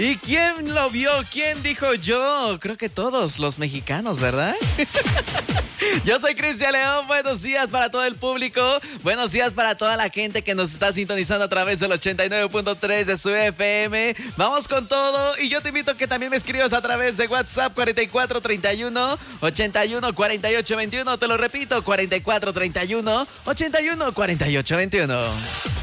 ¿Y quién lo vio? ¿Quién dijo yo? Creo que todos los mexicanos, ¿verdad? Yo soy Cristian León, buenos días para todo el público, buenos días para toda la gente que nos está sintonizando a través del 89.3 de su FM. Vamos con todo y yo te invito a que también me escribas a través de WhatsApp 4431 81 48 21. Te lo repito, 4431 81 48 21.